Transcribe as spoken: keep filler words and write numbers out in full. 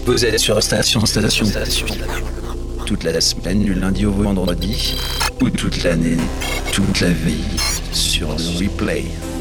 Vous êtes sur Station Station. Toute la semaine, du lundi au vendredi, ou toute l'année, toute la vie, sur le replay.